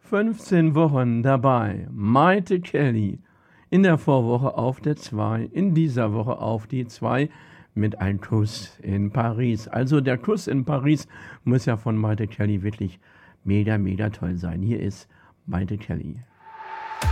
15 Wochen dabei. Maite Kelly. In der Vorwoche auf der 2, in dieser Woche auf die 2 mit einem Kuss in Paris. Also der Kuss in Paris muss ja von Maite Kelly wirklich mega, mega toll sein. Hier ist Maite Kelly.